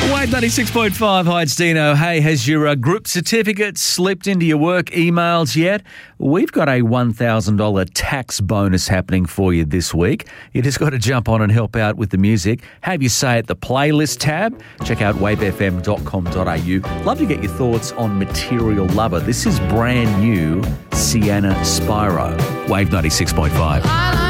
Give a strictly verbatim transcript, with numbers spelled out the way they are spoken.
Wave ninety-six point five, hi, it's Dino. Hey, has your uh, group certificate slipped into your work emails yet? We've got a one thousand dollars tax bonus happening for you this week. You just got to jump on and help out with the music. Have your say at the playlist tab. Check out wave f m dot com dot a u. Love to get your thoughts on Material Lover. This is brand new Sienna Spyro. Wave ninety-six point five.